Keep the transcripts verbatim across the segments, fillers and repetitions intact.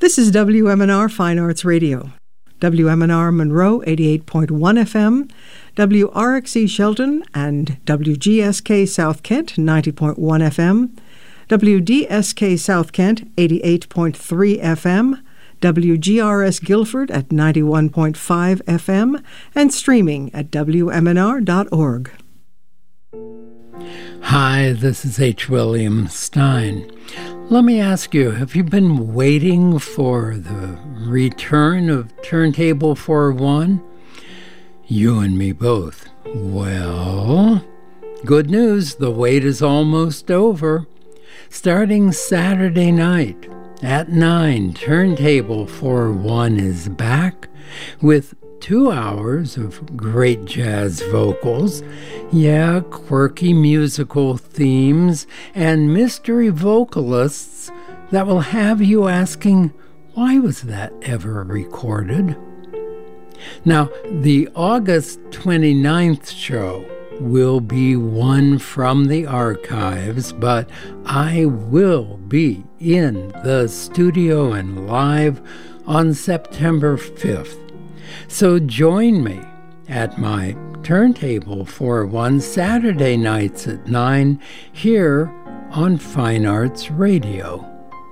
This is W M N R Fine Arts Radio. W M N R Monroe eighty-eight point one F M, W R X E Shelton and W G S K South Kent ninety point one F M, W D S K South Kent eighty-eight point three F M, W G R S Guilford at ninety-one point five F M, and streaming at W M N R dot org. Hi, this is H. William Stein. Let me ask you, have you been waiting for the return of Turntable four oh one? You and me both. Well, good news, the wait is almost over. Starting Saturday night at nine, Turntable four oh one is back with two hours of great jazz vocals, yeah, quirky musical themes, and mystery vocalists that will have you asking, why was that ever recorded? Now, the August twenty-ninth show will be one from the archives, but I will be in the studio and live on September fifth. So join me at my Turntable four oh one Saturday nights at nine here on Fine Arts Radio.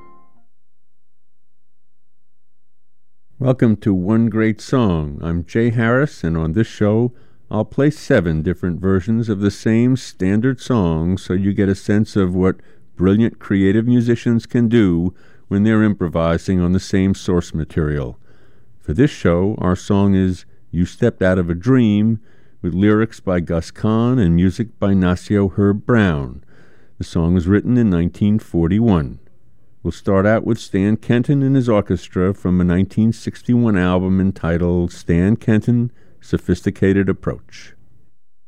Welcome to One Great Song. I'm Jay Harris, and on this show, I'll play seven different versions of the same standard song so you get a sense of what brilliant creative musicians can do when they're improvising on the same source material. For this show, our song is You Stepped Out of a Dream, with lyrics by Gus Kahn and music by Nacio Herb Brown. The song was written in nineteen forty-one. We'll start out with Stan Kenton and his orchestra from a nineteen sixty-one album entitled Stan Kenton, Sophisticated Approach.